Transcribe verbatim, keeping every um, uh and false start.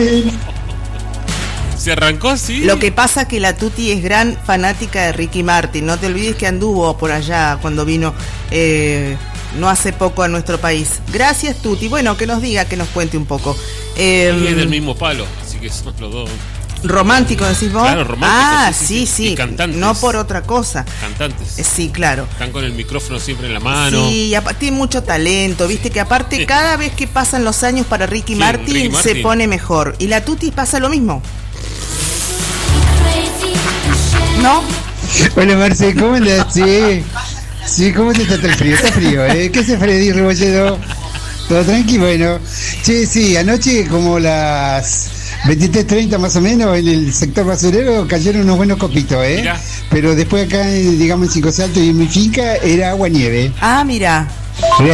Se arrancó así. Lo que pasa que la Tuti es gran fanática de Ricky Martin. No te olvides que anduvo por allá cuando vino eh, no hace poco a nuestro país. Gracias, Tuti. Bueno, que nos diga, que nos cuente un poco. Eh, Y es del mismo palo, así que somos los dos. ¿Romántico decís vos? Claro, romántico. Ah, sí, sí, sí, sí. sí. Y cantantes. No por otra cosa. Cantantes. Eh, Sí, claro. Están con el micrófono siempre en la mano. Sí, y apa- tiene mucho talento, viste que aparte Sí. cada vez que pasan los años para Ricky, Sí, Martin, Ricky se Martin. pone mejor. Y la Tuti pasa lo mismo. ¿No? Hola Marce, ¿cómo andas? Sí, sí, ¿cómo te está el frío? Está frío, ¿eh? ¿Qué hace Freddy Rebolledo? ¿Todo tranqui? Bueno, che, sí, anoche como las veintitrés treinta más o menos en el sector basurero cayeron unos buenos copitos, ¿eh? Mirá. Pero después acá, digamos en Cinco Saltos y en mi finca era agua nieve. Ah, mira.